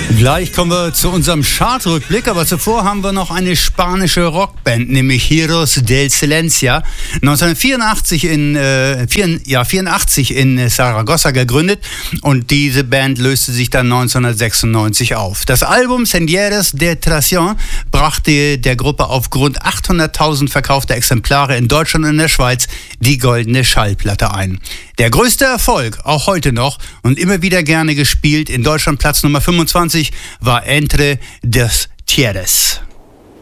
Gleich kommen wir zu unserem Chartrückblick, aber zuvor haben wir noch eine spanische Rockband, nämlich Heroes del Silencia, 1984 in Saragossa gegründet, und diese Band löste sich dann 1996 auf. Das Album Sendieres de Traición brachte der Gruppe aufgrund 800.000 verkaufter Exemplare in Deutschland und in der Schweiz die goldene Schallplatte ein. Der größte Erfolg, auch heute noch und immer wieder gerne gespielt, in Deutschland Platz Nummer 25, war Entre dos Tierras.